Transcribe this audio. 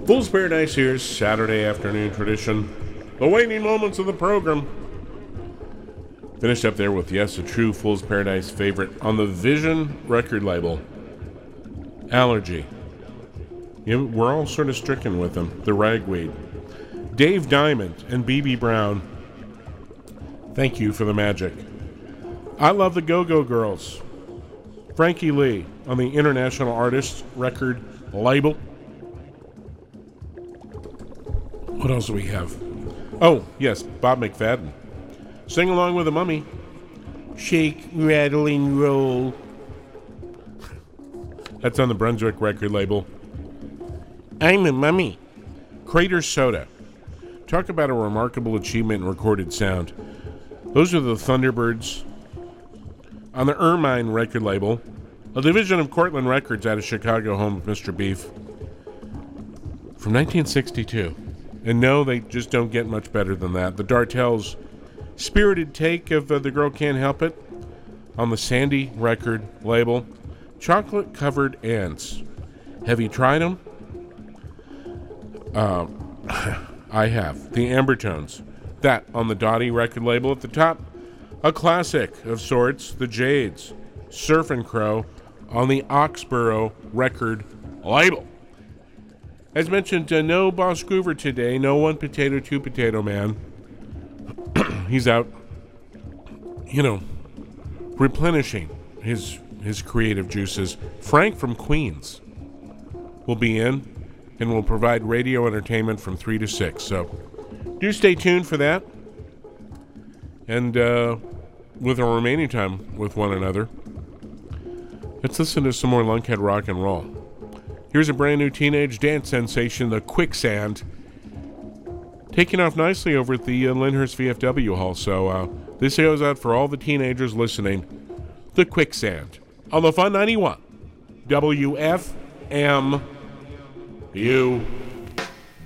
Fool's Paradise here, Saturday afternoon tradition. The waning moments of the program. Finished up there with, yes, a true Fool's Paradise favorite on the Vision record label. Allergy. Yeah, we're all sort of stricken with them. The Ragweed. Dave Diamond and B.B. Brown. Thank you for the magic. I Love the Go-Go Girls. Frankie Lee on the International Artists record label. What else do we have? Oh, yes, Bob McFadden. Sing Along with the Mummy. Shake, rattle, and roll. That's on the Brunswick record label. I'm a Mummy. Crater Soda. Talk about a remarkable achievement in recorded sound. Those are the Thunderbirds on the Ermine record label, a division of Cortland Records out of Chicago, home of Mr. Beef, from 1962. And no, they just don't get much better than that. The Dartels' spirited take of The Girl Can't Help It on the Sandy record label. Chocolate-Covered Ants. Have you tried them? I have. The Ambertones. That on the Dottie record label. At the top, a classic of sorts, the Jades. Surf and Crow on the Oxborough record label. As mentioned, no Boss Groover today. No One Potato, Two Potato Man. He's out, replenishing his creative juices. Frank from Queens will be in and will provide radio entertainment from 3 to 6. So do stay tuned for that. And with our remaining time with one another, let's listen to some more Lunkhead rock and roll. Here's a brand new teenage dance sensation, the Quicksand, taking off nicely over at the Lyndhurst VFW Hall. So this goes out for all the teenagers listening. The Quicksand on the Fun 91 WFMU.